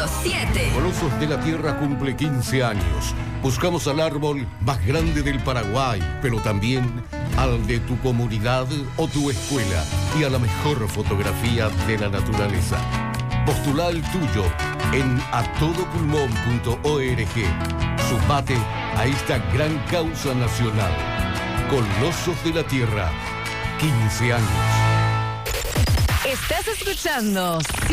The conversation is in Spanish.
100.7. Colosos de la Tierra cumple 15 años. Buscamos al árbol más grande del Paraguay, pero también al de tu comunidad o tu escuela y a la mejor fotografía de la naturaleza. Postula el tuyo en atodopulmón.org. Sumate a esta gran causa nacional. Colosos de la Tierra, 15 años. Estás escuchando